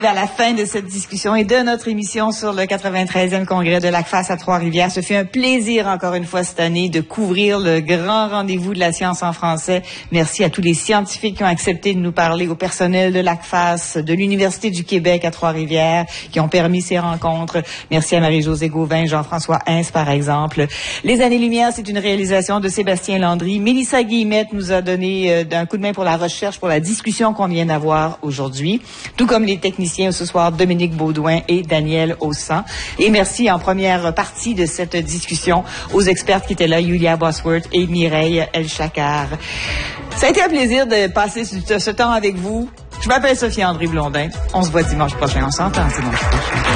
À la fin de cette discussion et de notre émission sur le 93e congrès de l'ACFAS à Trois-Rivières, ce fut un plaisir encore une fois cette année de couvrir le grand rendez-vous de la science en français. Merci à tous les scientifiques qui ont accepté de nous parler, au personnel de l'ACFAS, de l'Université du Québec à Trois-Rivières, qui ont permis ces rencontres. Merci à Marie-Josée Gauvin, Jean-François Hins, par exemple. Les Années-Lumière, c'est une réalisation de Sébastien Landry. Mélissa Guillemette nous a donné un coup de main pour la recherche, pour la discussion qu'on vient d'avoir aujourd'hui, tout comme les techniciens ce soir, Dominique Baudouin et Daniel Aussan. Et merci en première partie de cette discussion aux expertes qui étaient là, Yulia Bosworth et Mireille Elchakar. Ça a été un plaisir de passer ce temps avec vous. Je m'appelle Sophie-André Blondin. On se voit dimanche prochain. On s'entend dimanche prochain.